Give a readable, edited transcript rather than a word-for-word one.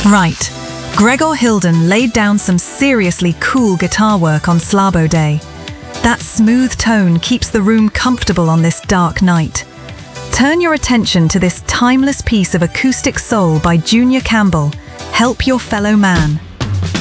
Right. Gregor Hilden laid down some seriously cool guitar work on Slabo Day. That smooth tone keeps the room comfortable on this dark night. Turn your attention to this timeless piece of acoustic soul by Junior Campbell, Help Your Fellow Man.